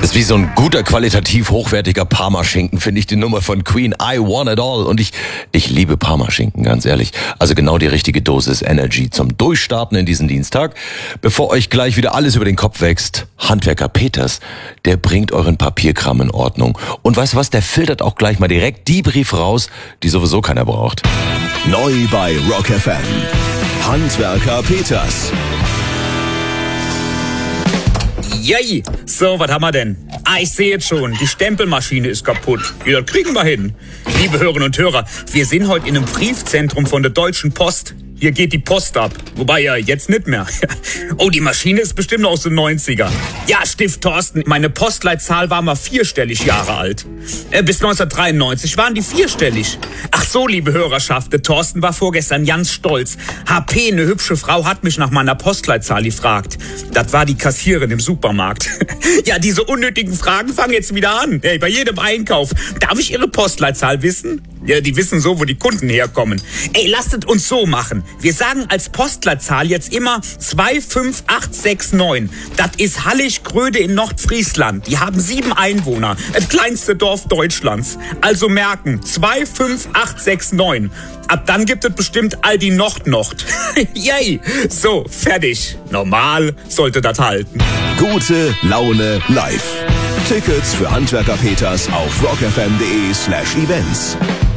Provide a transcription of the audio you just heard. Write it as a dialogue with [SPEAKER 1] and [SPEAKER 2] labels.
[SPEAKER 1] Das ist wie so ein guter, qualitativ hochwertiger Parmaschinken, finde ich die Nummer von Queen, I Want It All. Und ich liebe Parmaschinken, ganz ehrlich. Also genau die richtige Dosis Energy zum Durchstarten in diesen Dienstag. Bevor euch gleich wieder alles über den Kopf wächst, Handwerker Peters, der bringt euren Papierkram in Ordnung. Und weißt du was, der filtert auch gleich mal direkt die Briefe raus, die sowieso keiner braucht.
[SPEAKER 2] Neu bei Rock FM. Handwerker Peters.
[SPEAKER 3] Yay! So, was haben wir denn? Ich sehe jetzt schon, die Stempelmaschine ist kaputt. Ja, das kriegen wir hin. Liebe Hörerinnen und Hörer, wir sind heute in einem Briefzentrum von der Deutschen Post. Hier geht die Post ab. Wobei ja jetzt nicht mehr. Oh, die Maschine ist bestimmt noch aus den 90er. Ja, Stift Thorsten, meine Postleitzahl war mal 4-stellig Jahre alt. Bis 1993 waren die 4-stellig. Ach so, liebe Hörerschaft, der Thorsten war vorgestern ganz stolz. HP, eine hübsche Frau, hat mich nach meiner Postleitzahl gefragt. Das war die Kassiererin im Supermarkt. Ja, diese unnötigen Fragen fangen jetzt wieder an. Hey, bei jedem Einkauf. Darf ich Ihre Postleitzahl wissen? Ja, die wissen so, wo die Kunden herkommen. Ey, lasst es uns so machen. Wir sagen als Postleitzahl jetzt immer 25869. Das ist Hallig-Gröde in Nordfriesland. Die haben 7 Einwohner. Das kleinste Dorf Deutschlands. Also merken, 25869. Ab dann gibt es bestimmt Aldi Nord. Yay! So, fertig. Normal sollte das halten.
[SPEAKER 2] Gute Laune live. Tickets für Handwerker Peters auf rockfm.de/events.